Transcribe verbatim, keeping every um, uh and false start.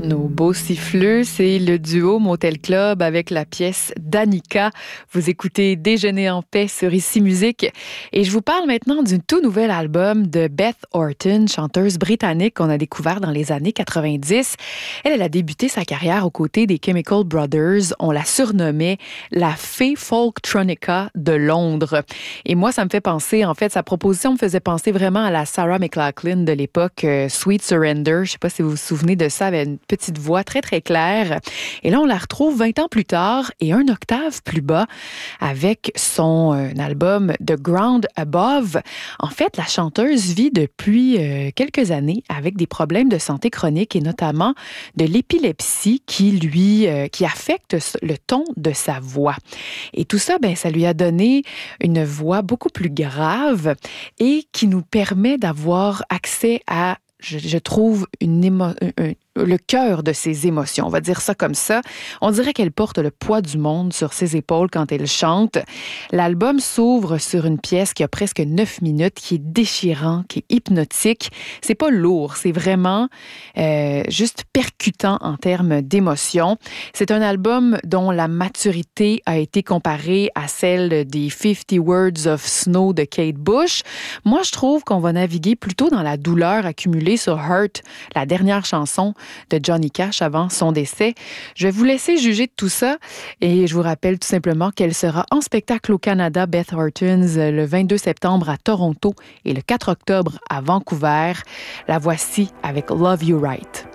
Nos beaux siffleux, c'est le duo Motel Club avec la pièce Danica. Vous écoutez Déjeuner en paix sur Ici Musique. Et je vous parle maintenant d'un tout nouvel album de Beth Orton, chanteuse britannique qu'on a découvert dans les années quatre-vingt-dix. Elle, elle a débuté sa carrière aux côtés des Chemical Brothers. On la surnommait la fée folktronica de Londres. Et moi, ça me fait penser, en fait, sa proposition me faisait penser vraiment à la Sarah McLachlan de l'époque, euh, Sweet Surrender. Je ne sais pas si vous vous souvenez de ça, avec une petite voix très, très claire. Et là, on la retrouve vingt ans plus tard et un octave plus bas avec son euh, album The Ground Above. En fait, la chanteuse vit depuis euh, quelques années avec des problèmes de santé chronique et notamment de l'épilepsie qui lui, euh, qui affecte le ton de sa voix. Et tout ça, ben, ça lui a donné une voix beaucoup plus grave et qui nous permet d'avoir accès à, je, je trouve, une émo- un, le cœur de ses émotions. On va dire ça comme ça. On dirait qu'elle porte le poids du monde sur ses épaules quand elle chante. L'album s'ouvre sur une pièce qui a presque neuf minutes, qui est déchirant, qui est hypnotique. C'est pas lourd, c'est vraiment euh, juste percutant en termes d'émotion. C'est un album dont la maturité a été comparée à celle des Fifty Words of Snow de Kate Bush. Moi, je trouve qu'on va naviguer plutôt dans la douleur accumulée sur Hurt, la dernière chanson de Johnny Cash avant son décès. Je vais vous laisser juger de tout ça et je vous rappelle tout simplement qu'elle sera en spectacle au Canada, Beth Orton, le vingt-deux septembre à Toronto et le quatre octobre à Vancouver. La voici avec Love You Right.